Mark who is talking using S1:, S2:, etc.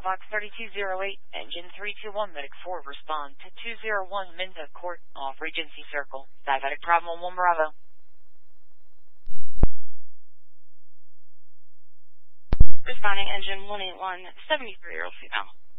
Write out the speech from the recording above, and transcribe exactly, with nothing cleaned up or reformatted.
S1: Fox thirty-two oh eight, engine three two one, medic four, respond to two oh one Minta Court, off Regency Circle, diabetic problem one Bravo.
S2: Responding engine one eight one, seventy-three year old female.